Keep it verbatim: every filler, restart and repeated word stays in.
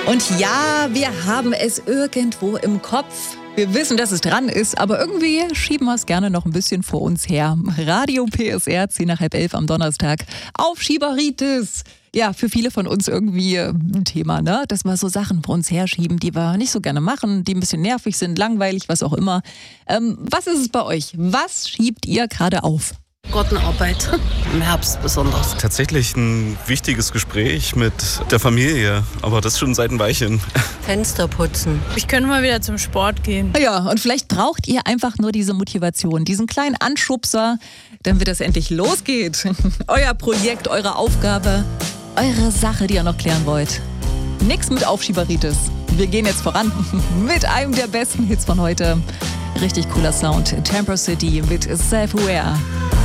Und ja, wir haben es irgendwo im Kopf. Wir wissen, dass es dran ist, aber irgendwie schieben wir es gerne noch ein bisschen vor uns her. Radio P S R, zehn nach halb elf am Donnerstag. Aufschieberitis. Ja, für viele von uns irgendwie ein Thema, ne? Dass wir so Sachen vor uns herschieben, die wir nicht so gerne machen, die ein bisschen nervig sind, langweilig, was auch immer. Ähm, was ist es bei euch? Was schiebt ihr gerade auf? Gartenarbeit, im Herbst besonders. Tatsächlich ein wichtiges Gespräch mit der Familie, aber das schon seit ein Weilchen. Fenster putzen. Ich könnte mal wieder zum Sport gehen. Ja, und vielleicht braucht ihr einfach nur diese Motivation, diesen kleinen Anschubser, damit es endlich losgeht. Euer Projekt, eure Aufgabe, eure Sache, die ihr noch klären wollt. Nix mit Aufschieberitis. Wir gehen jetzt voran mit einem der besten Hits von heute. Richtig cooler Sound. Temper City mit Self-Aware.